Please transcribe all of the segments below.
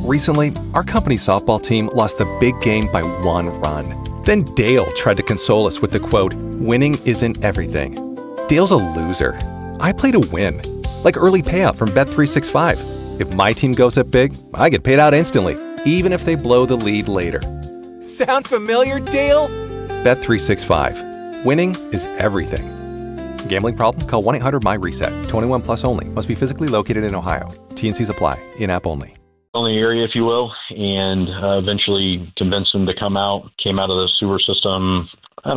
Recently, our company softball team lost a big game by 1 run. Then Dale tried to console us with the quote, "Winning isn't everything." Dale's a loser. I play to win. Like early payout from Bet365. If my team goes up big, I get paid out instantly, even if they blow the lead later. Sound familiar, Dale? Bet365. Winning is everything. Gambling problem? Call 1-800-MY-RESET. 21 plus only. Must be physically located in Ohio. T&Cs apply. In-app only. On the area, if you will, and eventually convinced them to come out. Came out of the sewer system,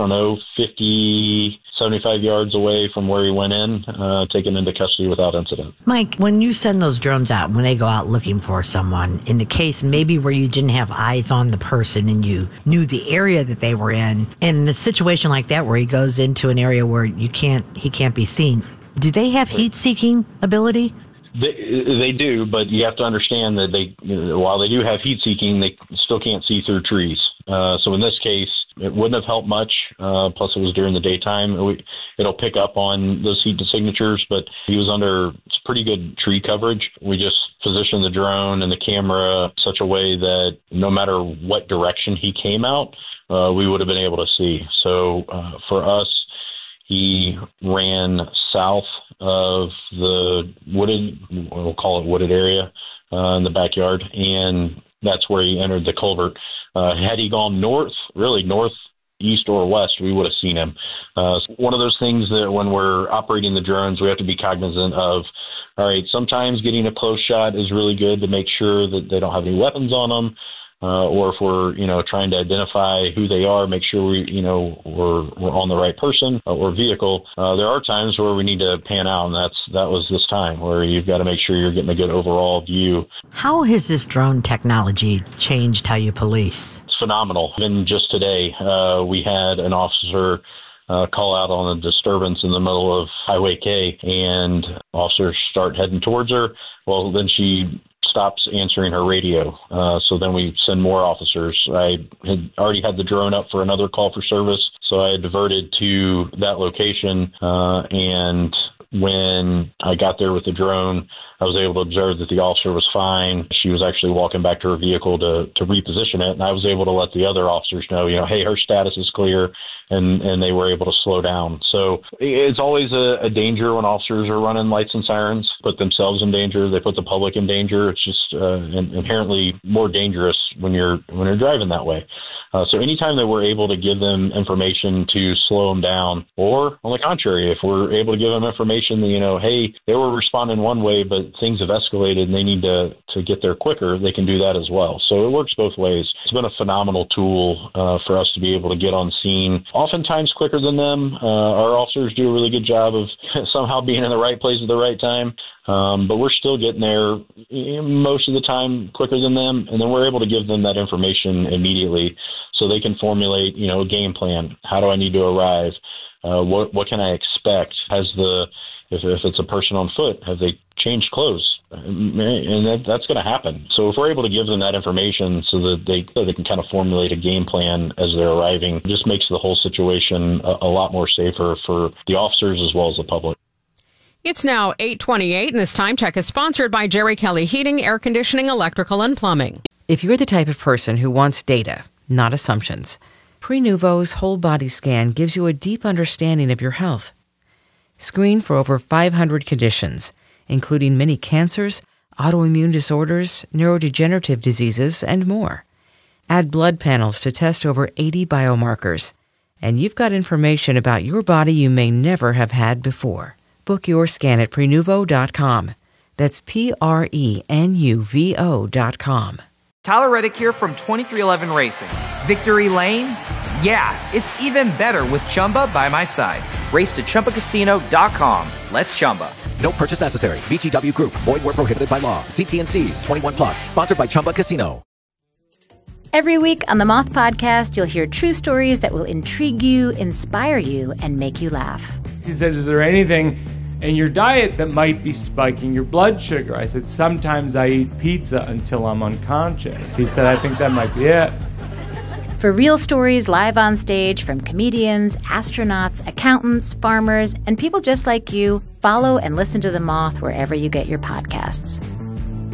50, 75 yards away from where he went in, taken into custody without incident. Mike, when you send those drones out, when they go out looking for someone, in the case maybe where you didn't have eyes on the person and you knew the area that they were in a situation like that where he goes into an area where he can't be seen, do they have heat-seeking ability? They do, but you have to understand that while they do have heat seeking, they still can't see through trees. So in this case, it wouldn't have helped much. Plus, it was during the daytime. It'll pick up on those heat signatures, but he was under pretty good tree coverage. We just positioned the drone and the camera such a way that no matter what direction he came out, we would have been able to see. So for us, he ran south of the we'll call it wooded area in the backyard, and that's where he entered the culvert. Had he gone north, really north, east, or west, we would have seen him. One of those things that when we're operating the drones, we have to be cognizant of, all right, sometimes getting a close shot is really good to make sure that they don't have any weapons on them. Or if we're, trying to identify who they are, make sure we're on the right person or vehicle. There are times where we need to pan out, and that was this time where you've got to make sure you're getting a good overall view. How has this drone technology changed how you police? It's phenomenal. Even just today, we had an officer call out on a disturbance in the middle of Highway K, and officers start heading towards her. Well, then she stops answering her radio. So then we send more officers. I had already had the drone up for another call for service, so I diverted to that location. And when I got there with the drone, I was able to observe that the officer was fine. She was actually walking back to her vehicle to reposition it, and I was able to let the other officers know, hey, her status is clear, and they were able to slow down. So it's always a danger when officers are running lights and sirens, put themselves in danger, they put the public in danger. It's just inherently more dangerous when you're driving that way. So anytime that we're able to give them information to slow them down, or on the contrary, if we're able to give them information that, hey, they were responding one way, but things have escalated and they need to get there quicker, they can do that as well. So it works both ways. It's been a phenomenal tool for us to be able to get on scene, oftentimes quicker than them. Our officers do a really good job of somehow being in the right place at the right time. But we're still getting there most of the time quicker than them, and then we're able to give them that information immediately so they can formulate, a game plan. How do I need to arrive? What can I expect? If it's a person on foot, have they changed clothes? And that's going to happen. So if we're able to give them that information so that they can kind of formulate a game plan as they're arriving, it just makes the whole situation a lot more safer for the officers as well as the public. It's now 8:28, and this time check is sponsored by Jerry Kelly Heating, Air Conditioning, Electrical, and Plumbing. If you're the type of person who wants data, not assumptions, Prenuvo's whole body scan gives you a deep understanding of your health. Screen for over 500 conditions, including many cancers, autoimmune disorders, neurodegenerative diseases, and more. Add blood panels to test over 80 biomarkers, and you've got information about your body you may never have had before. Book your scan at Prenuvo.com. That's Prenuvo.com. Tyler Reddick here from 2311 Racing. Victory Lane? Yeah, it's even better with Chumba by my side. Race to ChumbaCasino.com. Let's Chumba. No purchase necessary. VGW Group. Void where prohibited by law. See T&Cs. 21 plus. Sponsored by Chumba Casino. Every week on the Moth Podcast, you'll hear true stories that will intrigue you, inspire you, and make you laugh. He said, is there anything in your diet that might be spiking your blood sugar? I said, sometimes I eat pizza until I'm unconscious. He said, I think that might be it. For real stories live on stage from comedians, astronauts, accountants, farmers, and people just like you, follow and listen to The Moth wherever you get your podcasts.